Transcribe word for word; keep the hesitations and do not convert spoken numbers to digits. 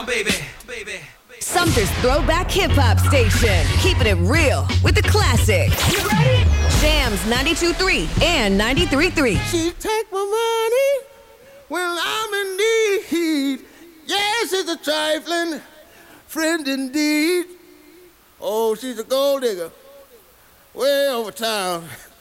baby, baby. Sumter's throwback hip-hop station. Keeping it real with the classics. You ready? Jams ninety-two point three and ninety-three point three. She take my money when I'm in need. Yes, it's a trifling friend indeed. Oh, she's a gold digger way over town.